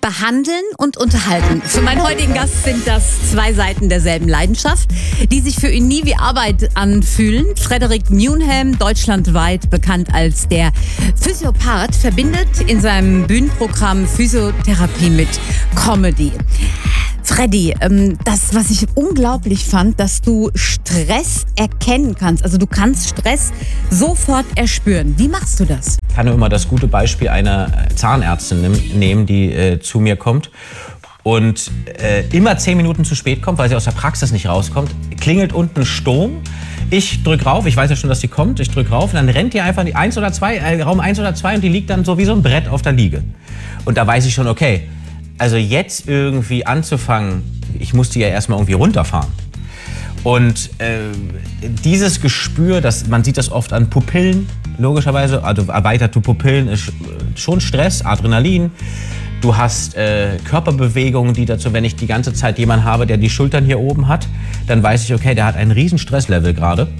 Behandeln und unterhalten. Für meinen heutigen Gast sind das zwei Seiten derselben Leidenschaft, die sich für ihn nie wie Arbeit anfühlen. Frederik Newnham, deutschlandweit bekannt als der Physiopath, verbindet in seinem Bühnenprogramm Physiotherapie mit Comedy. Freddy, das, was ich unglaublich fand, dass du Stress erkennen kannst. Also du kannst Stress sofort erspüren. Wie machst du das? Ich kann nur immer das gute Beispiel einer Zahnärztin nehmen, die zu mir kommt und immer 10 Minuten zu spät kommt, weil sie aus der Praxis nicht rauskommt. Klingelt unten Sturm. Ich drücke rauf, ich weiß ja schon, dass sie kommt, ich drücke rauf und dann rennt die einfach in die Raum 1 oder 2 und die liegt dann so wie so ein Brett auf der Liege. Und da weiß ich schon, okay, also jetzt irgendwie anzufangen, ich musste ja erstmal irgendwie runterfahren. Und dieses Gespür, man sieht das oft an Pupillen, logischerweise, also erweiterte Pupillen ist schon Stress, Adrenalin. Du hast Körperbewegungen, die dazu, wenn ich die ganze Zeit jemanden habe, der die Schultern hier oben hat, dann weiß ich, okay, der hat einen riesen Stresslevel gerade.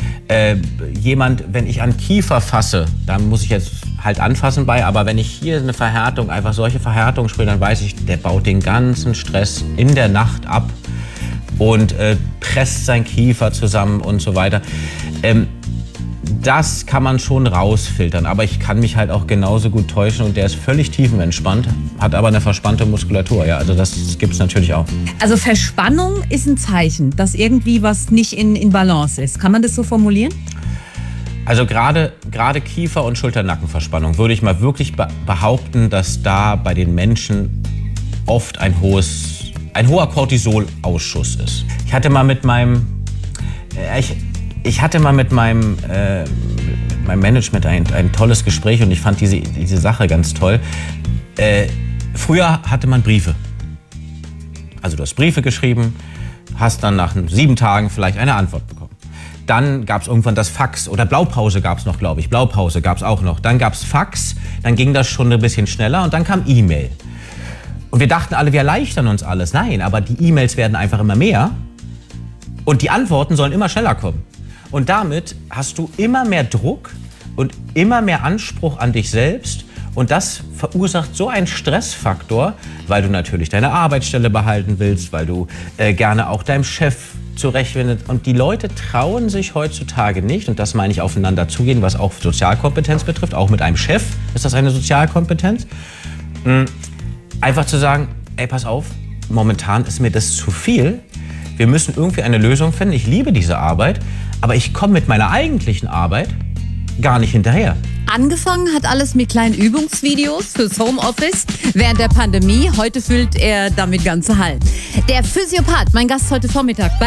Wenn ich an Kiefer fasse, da muss ich jetzt halt anfassen bei, aber wenn ich hier eine Verhärtung, einfach solche Verhärtungen spüre, dann weiß ich, der baut den ganzen Stress in der Nacht ab und presst sein Kiefer zusammen und so weiter. Das kann man schon rausfiltern, aber ich kann mich halt auch genauso gut täuschen und der ist völlig tiefenentspannt, hat aber eine verspannte Muskulatur, ja, also das gibt's natürlich auch. Also Verspannung ist ein Zeichen, dass irgendwie was nicht in Balance ist. Kann man das so formulieren? Also gerade Kiefer- und Schulternackenverspannung würde ich mal wirklich behaupten, dass da bei den Menschen oft ein hoher Cortisolausschuss ist. Ich hatte mal mit meinem Management ein tolles Gespräch und ich fand diese Sache ganz toll. Früher hatte man Briefe. Also du hast Briefe geschrieben, hast dann nach 7 Tagen vielleicht eine Antwort bekommen. Dann gab es irgendwann das Fax oder Blaupause gab es noch, glaube ich. Blaupause gab es auch noch. Dann gab es Fax, dann ging das schon ein bisschen schneller und dann kam E-Mail. Und wir dachten alle, wir erleichtern uns alles. Nein, aber die E-Mails werden einfach immer mehr und die Antworten sollen immer schneller kommen. Und damit hast du immer mehr Druck und immer mehr Anspruch an dich selbst. Und das verursacht so einen Stressfaktor, weil du natürlich deine Arbeitsstelle behalten willst, weil du gerne auch deinem Chef zurechtfindest. Und die Leute trauen sich heutzutage nicht, und das meine ich aufeinander zugehen, was auch Sozialkompetenz betrifft, auch mit einem Chef ist das eine Sozialkompetenz, einfach zu sagen, ey, pass auf, momentan ist mir das zu viel. Wir müssen irgendwie eine Lösung finden. Ich liebe diese Arbeit, aber ich komme mit meiner eigentlichen Arbeit gar nicht hinterher. Angefangen hat alles mit kleinen Übungsvideos fürs Homeoffice während der Pandemie. Heute füllt er damit ganze Hallen. Der Physiopath, mein Gast heute Vormittag bei